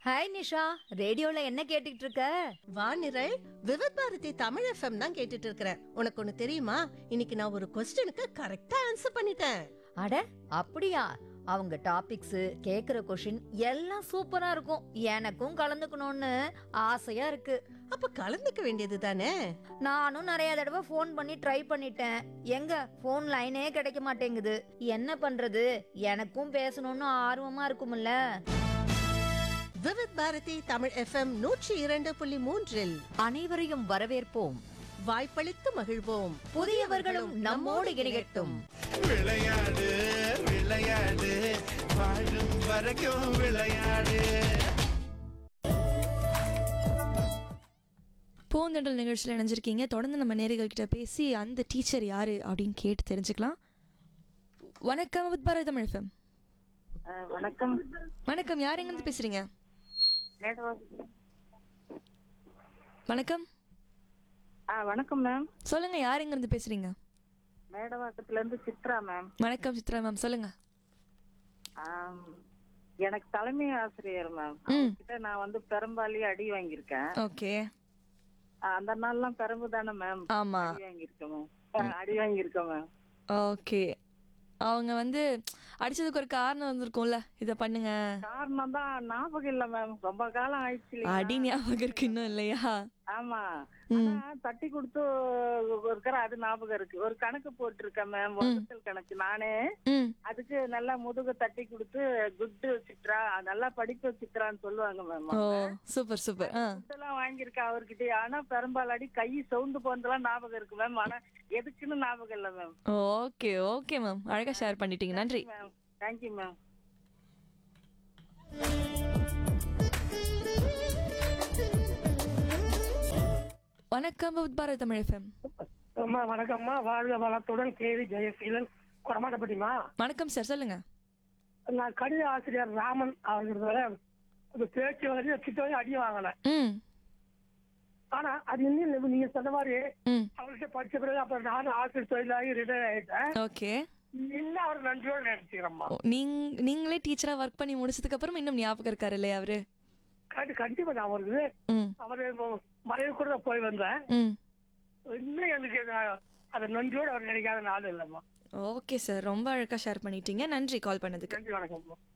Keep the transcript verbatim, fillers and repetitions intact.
Hi Nisha, ரேடியோல என்ன கேட்டுட்டு இருக்க? வானிரல் விவித் பாரதி தமிழ் எஃப்எம் தான் கேட்டுட்டு இருக்கிறேன். உனக்கு ஒண்ணு தெரியுமா? இன்னைக்கு நான் ஒரு கொஸ்டினுக்கு கரெக்டா ஆன்சர் பண்ணிட்டேன். அட அப்படியா? அவங்க டாபிக்ஸ், கேக்குற கொஷின் எல்லாம் சூப்பரா இருக்கும். எனக்கும் கலந்துக்கணும்னு ஆசையா இருக்கு. அப்ப கலந்துக்க வேண்டியது தானே. நானும் நிறைய தடவை ஃபோன் பண்ணி ட்ரை பண்ணிட்டேன். எங்க ஃபோன் லைனே கிடைக்க மாட்டேங்குது. என்ன பண்றது? எனக்கும் பேசணும்னு ஆர்வமா இருக்கும்ல. விவித் பாரதி தமிழ் எஃப்எம் நூற்றி இரண்டு புள்ளி மூன்றில் அனைவரையும் வரவேற்போம், வாய்ப்பளித்து மகிழ்வோம். புதியவர்களும் நம்மோடு இணையட்டும். விளையாடு விளையாடு வாழும் வரைக்கும் விளையாடு. பூந்தெண்டல் நிகழ்ச்சியில் இணைஞ்சிருக்கீங்க. தொடர்ந்து நம்ம நேயர்கள் கிட்ட பேசி அந்த டீச்சர் யாரு அப்படின்னு கேட்டு தெரிஞ்சுக்கலாம். வணக்கம் வித் பாரதி தமிழ் எஃப்எம். வணக்கம். வணக்கம், யார் எங்கேருந்து பேசுறீங்க? வணக்கம். ஆ வணக்கம் மேம். சொல்லுங்க, யார் எங்கேருந்து பேசுறீங்க? மேடவாக்கத்துல இருந்து சித்ரா மேம். வணக்கம் சித்ரா மேம், சொல்லுங்க. ஆம், எனக்கு தலைமை ஆசிரியர் மேம். ம். கிட்ட நான் வந்து பெரும்பாலி அடி வாங்கியிருக்கேன். ஓகே. அந்த நாள்லாம் பெரம்பு தானே மேம். ஆமா. அடி வாங்கியிருக்கேன் மேம். அடி வாங்கியிருக்கேன் மேம். ஓகே. அவங்க வந்து அடிச்சதுக்கு ஒரு காரணம் வந்திருக்கும்ல, இத பண்ணுங்க. காரணம் தான் ஞாபகம் இல்ல மேம். ரொம்ப காலம் ஆயிடுச்சு இல்லையா? அடி ஞாபகம் இருக்கு இன்னும் இல்லையா? ஆமா. ஆனா தட்டி கொடுத்து இருக்கிற அது ஞாபகம் இருக்கு. ஒரு கணக்கு போட்டிருக்கேன் மேம், வகுத்தல் கணக்கு. நானே ம். அதுக்கு நல்லா முதுக தட்டி கொடுத்து குட்டு சித்ரா, நல்லா படிக்க சித்ரான்னு சொல்லுவாங்க மேம். ஓ சூப்பர் சூப்பர். ஆ எல்லாம் வாங்கியிருக்கேன் அவர்கிட்ட. ஆனா பெரும்பாலாடி கை சவுண்டு போனதெல்லாம் ஞாபகம் இருக்கு மேம். ஆனா எதுக்குன்னு ஞாபகம் இல்ல மேம். ஓகே ஓகே மேம், அழகா ஷேர் பண்ணிட்டீங்க, நன்றி மேம். Thank you ma'am. வணக்கம் வித் பாரதி தமிழ் எஃப்எம். அம்மா வணக்கம்மா. வாழ்க வளத்துடன் கேவி ஜெயசீலன் கொடமாட்டப்பட்டிமா. வணக்கம் சார், சொல்லுங்க. நான் கணித ஆசிரியர் ராமன் அவர்களோட பேச்சு வந்து திட்ட அடி வாங்கினேன். ம். ஆனா அது இன்னும் நீங்க சொன்ன மாதிரி ம். அவர்கிட்ட படிச்ச பிறகு அப்புறம் நானும் ஆசிரியர் தொழிலாகி ரிட்டையர் ஆயிட்டேன். ஓகே. இன்னும் அவர் நன்றியோடு நினைச்சுக்கிறேம்மா. நீங்க நீங்களே டீச்சரா ஒர்க் பண்ணி முடிச்சதுக்கு அப்புறம் இன்னும் ஞாபகம் இருக்காரு இல்லையா அவரு? கண்டி கண்டிப்பா நான் அவருக்கு ம். அவரு மறைவு கூட போய் வந்தேன். ம். இன்னும் எனக்கு அதை நன்றியோடு அவர் நினைக்காத நாள் இல்லைம்மா. ஓகே சார், ரொம்ப அழகா ஷேர் பண்ணிட்டீங்க, நன்றி கால் பண்ணதுக்கு. நன்றி, வணக்கம்மா.